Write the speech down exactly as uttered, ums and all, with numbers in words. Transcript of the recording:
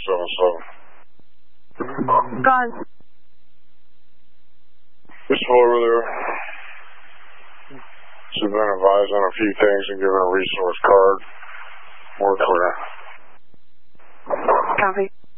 seven seven. Gone. Just over there. She's been advised on a few things and given a resource card. More clear. Copy.